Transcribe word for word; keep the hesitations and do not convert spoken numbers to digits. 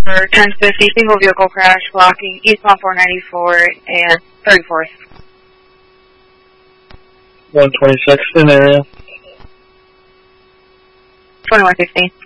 For ten fifty, single vehicle crash blocking eastbound four ninety-four and thirty-fourth. one twenty-six in area. twenty-one sixteen.